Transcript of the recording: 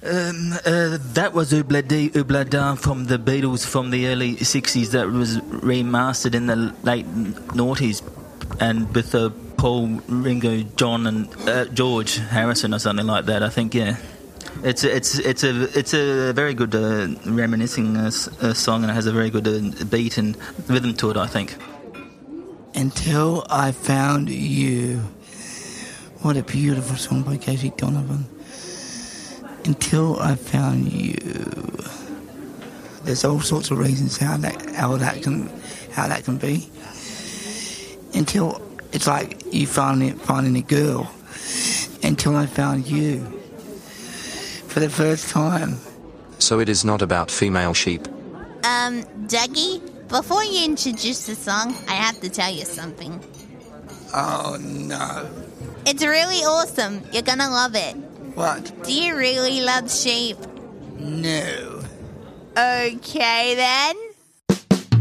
That was Oobla Dee Oobla Da from the Beatles from the early 60s that was remastered in the late noughties and with Paul, Ringo, John and George Harrison or something like that, I think, yeah. It's a very good reminiscing song, and it has a very good beat and rhythm to it, I think. Until I Found You. What a beautiful song by Casey Donovan. Until I Found You. There's all sorts of reasons how that can be. Until it's like you finding a girl. Until I Found You. For the first time. So it is not about female sheep. Dougie, before you introduce the song, I have to tell you something. Oh no. It's really awesome. You're gonna love it. What? Do you really love sheep? No. Okay then.